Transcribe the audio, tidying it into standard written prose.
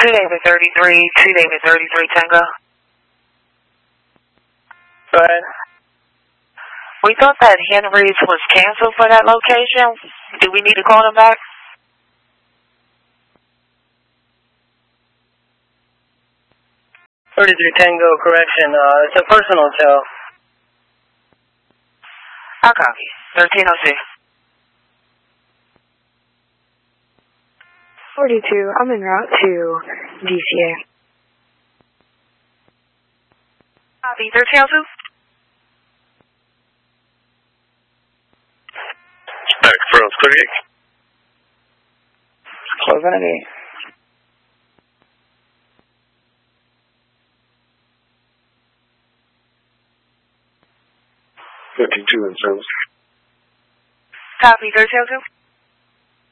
2 David 33, 2 David 33 Tango. Go ahead. We thought that Henry's was canceled for that location. Do we need to call them back? Tango, correction. It's a personal hotel. I copy. 1306. 42, I'm en route to DCA. Copy. 1302. Back from 38. Closing at 8. $52 in service. Copy. 1302.